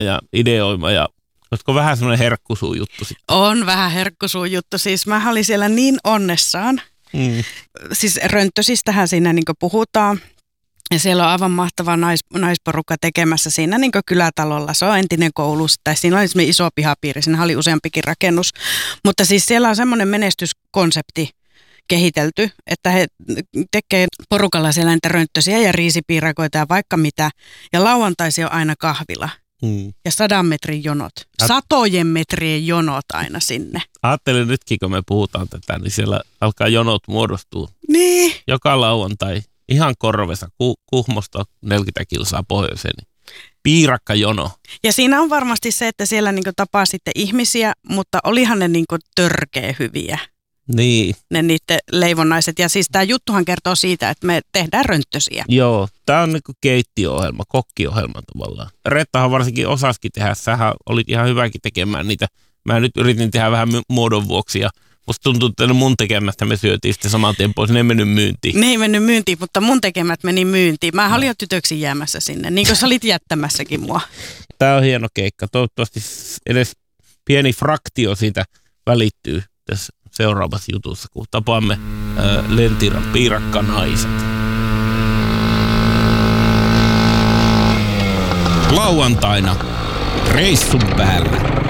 ja ideoima ja olisiko vähän semmoinen herkkusuun juttu sitten? On vähän herkkusuun juttu. Siis mä olin siellä niin onnessaan. Siis Rönttösistähän siinä niin puhutaan. Ja siellä on aivan mahtava naisporukka tekemässä siinä niin kylätalolla. Se on entinen koulu, tai siinä oli semmoinen iso pihapiiri, siinä oli useampikin rakennus. Mutta siis siellä on semmoinen menestyskonsepti kehitelty, että he tekee porukalla siellä niitä rönttösiä ja riisipiirakoita ja vaikka mitä. Ja lauantaisi on aina kahvila. Ja 100 metrin jonot. 100 metrien jonot aina sinne. Ajattelin nytkin, kun me puhutaan tätä, niin siellä alkaa jonot muodostua. Niin. Joka lauantai. Ihan korvessa, Kuhmosta 40 kilsaa pohjoiseen. Piirakkajono. Ja siinä on varmasti se, että siellä niinku tapaa sitten ihmisiä, mutta olihan ne niinku törkeä hyviä. Niin. Ne niiden leivonnaiset. Ja siis tämä juttuhan kertoo siitä, että me tehdään rönttösiä. Joo, tämä on niinku keittiöohjelma, kokkiohjelma tavallaan. Reettahan varsinkin osaskin tehdä. Sähän olit ihan hyväkin tekemään niitä. Mä nyt yritin tehdä vähän muodon vuoksi ja musta tuntuu, että mun tekemästä me syötiin sitten saman tien pois. Ne ei mennyt myyntiin. Ne ei mennyt myyntiin, mutta mun tekemät meni myyntiin. Mä olin jo tytöksi jäämässä sinne, niin kuin sä olit jättämässäkin mua. Tää on hieno keikka. Toivottavasti edes pieni fraktio siitä välittyy tässä seuraavassa jutussa, kun tapaamme Lentiran piirakkanaiset. Lauantaina reissun päällä.